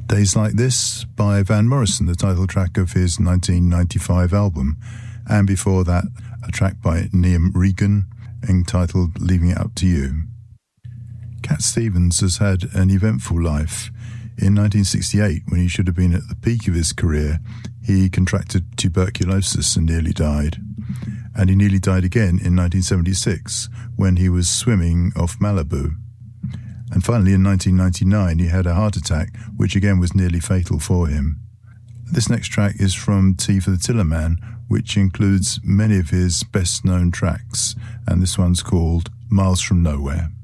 Days Like This by Van Morrison, the title track of his 1995 album, and before that a track by Liam Regan entitled Leaving It Up to You. Cat Stevens has had an eventful life. In 1968, when he should have been at the peak of his career, he contracted tuberculosis and nearly died. And he nearly died again in 1976 when he was swimming off Malibu. And finally, in 1999, he had a heart attack, which again was nearly fatal for him. This next track is from T for the Tillerman, which includes many of his best-known tracks, and this one's called Miles from Nowhere.